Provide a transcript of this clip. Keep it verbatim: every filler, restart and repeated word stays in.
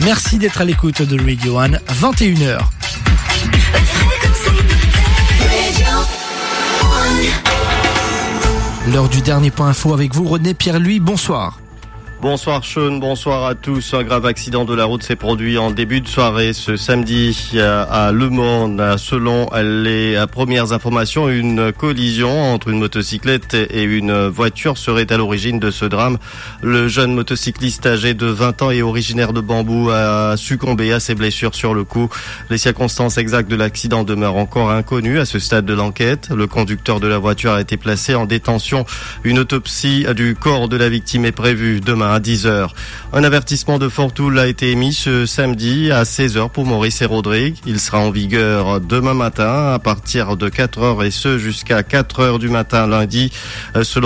Merci d'être à l'écoute de Radio One, vingt et une heures. L'heure du dernier point info avec vous, René Pierre-Louis, bonsoir. Bonsoir Sean, bonsoir à tous. Un grave accident de la route s'est produit en début de soirée ce samedi à Le Mans. Selon les premières informations, une collision entre une motocyclette et une voiture serait à l'origine de ce drame. Le jeune motocycliste âgé de vingt ans et originaire de Bambou a succombé à ses blessures sur le coup. Les circonstances exactes de l'accident demeurent encore inconnues à ce stade de l'enquête. Le conducteur de la voiture a été placé en détention. Une autopsie du corps de la victime est prévue demain à dix heures. Un avertissement de Fortoul a été émis ce samedi à seize heures pour Maurice et Rodrigue. Il sera en vigueur demain matin à partir de quatre heures et ce jusqu'à quatre heures du matin lundi. Selon